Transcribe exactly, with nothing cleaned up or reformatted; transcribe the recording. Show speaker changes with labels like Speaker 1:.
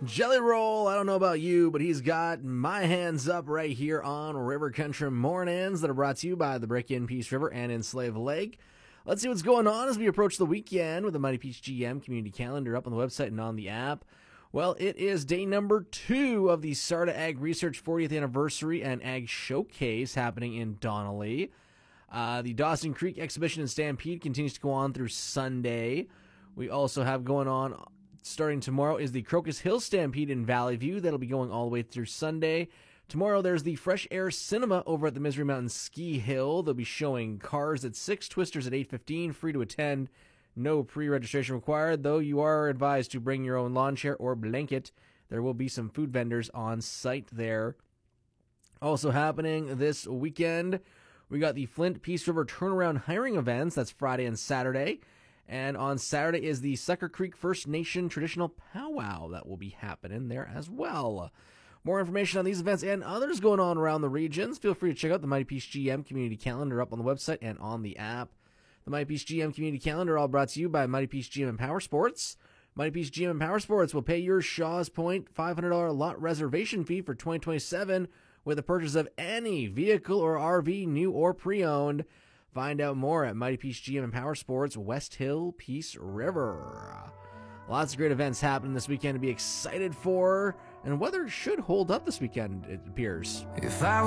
Speaker 1: Jelly Roll, I don't know about you, but he's got my hands up right here on River Country Mornings that are brought to you by the Brick in Peace River and in Slave Lake. Let's see what's going on as we approach the weekend with the Mighty Peach G M community calendar up on the website and on the app. Well, it is day number two of the Sarda Ag Research fortieth Anniversary and Ag Showcase happening in Donnelly. Uh, the Dawson Creek Exhibition and Stampede continues to go on through Sunday. We also have going on, starting tomorrow, is the Crocus Hill Stampede in Valley View. That'll be going all the way through Sunday. Tomorrow, there's the Fresh Air Cinema over at the Misery Mountain Ski Hill. They'll be showing Cars at six, Twisters at eight fifteen, free to attend. No pre-registration required, though you are advised to bring your own lawn chair or blanket. There will be some food vendors on site there. Also happening this weekend, we got the Flint Peace River Turnaround Hiring Events. That's Friday and Saturday. And on Saturday is the Sucker Creek First Nation Traditional Powwow that will be happening there as well. More information on these events and others going on around the regions, feel free to check out the Mighty Peace G M community calendar up on the website and on the app. The Mighty Peace G M community calendar all brought to you by Mighty Peace G M and Power Sports. Mighty Peace G M and Power Sports will pay your Shaw's Point five hundred dollars lot reservation fee for twenty twenty-seven with the purchase of any vehicle or R V, new or pre-owned. Find out more at Mighty Peace G M and Power Sports, West Hill, Peace River. Lots of great events happening this weekend to be excited for, and weather should hold up this weekend, it appears.
Speaker 2: If I